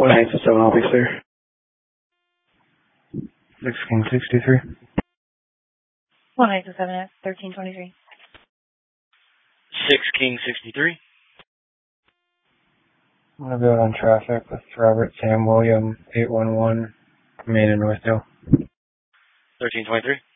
187, I'll be clear. 6 King 63. 187 at 1323. 6 King 63. I'm going to go on traffic with Robert Sam William 811, Main and Northdale. 1323.